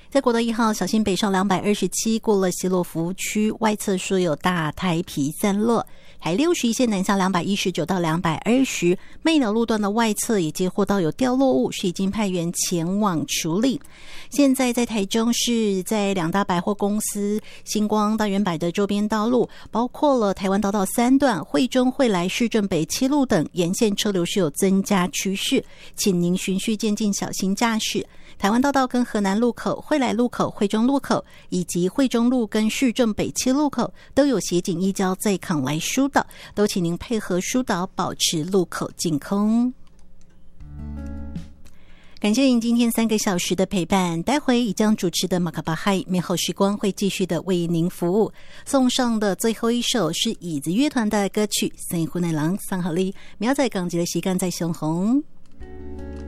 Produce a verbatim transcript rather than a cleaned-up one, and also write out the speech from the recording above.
在国道一号小心北上两百二十七，过了西洛服务区外侧说有大台皮散落，还六十一线南下两百一十九到两百二十，媚鸟路段的外侧也接获到有掉落物，是已经派员前往处理。现在在台中市，在两大百货公司星光、大圆柏的周边道路，包括了台湾道道三段、惠中、惠来、市政北七路等沿线车流是有增加趋势，请您循序渐进，小心驾驶。台湾道道跟河南路口、惠来路口、惠中路口以及惠中路跟市政北七路口都有协警一交在抗来疏导，都请您配合疏导，保持路口净空。感谢您今天三个小时的陪伴，待会已将主持的马卡巴嗨美好时光会继续的为您服务。送上的最后一首是椅子乐团的歌曲《三湖内郎三好利》，苗仔港籍的时间在雄红。